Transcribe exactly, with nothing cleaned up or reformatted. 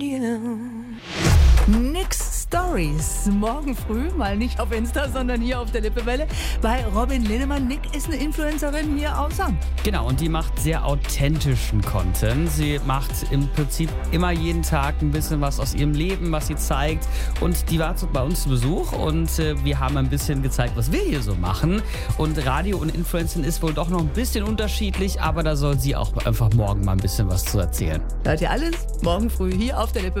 Nix Stories. Morgen früh, mal nicht auf Insta, sondern hier auf der Lippewelle bei Robin Linnemann. Nick ist eine Influencerin hier aus Hamm. Genau, und die macht sehr authentischen Content. Sie macht im Prinzip immer jeden Tag ein bisschen was aus ihrem Leben, was sie zeigt. Und die war bei uns zu Besuch und äh, wir haben ein bisschen gezeigt, was wir hier so machen. Und Radio und Influencing ist wohl doch noch ein bisschen unterschiedlich, aber da soll sie auch einfach morgen mal ein bisschen was zu erzählen. Hört ihr alles? Morgen früh hier auf der Lippewelle.